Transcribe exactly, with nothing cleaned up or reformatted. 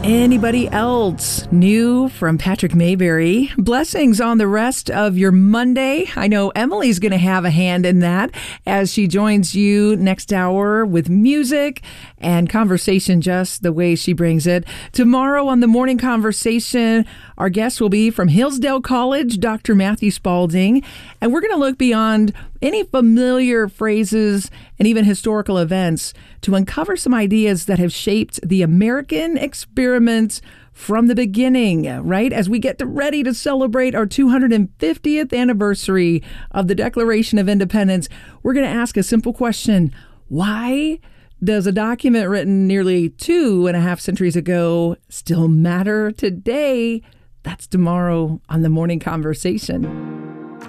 Anybody else new from Patrick Mayberry? Blessings on the rest of your Monday. I know Emily's going to have a hand in that as she joins you next hour with music and conversation just the way she brings it. Tomorrow on the Morning Conversation, our guest will be from Hillsdale College, Doctor Matthew Spalding, and we're going to look beyond any familiar phrases and even historical events to uncover some ideas that have shaped the American experiment from the beginning, right? As we get to ready to celebrate our two hundred fiftieth anniversary of the Declaration of Independence, we're going to ask a simple question. Why does a document written nearly two and a half centuries ago still matter today? That's tomorrow on the Morning Conversation.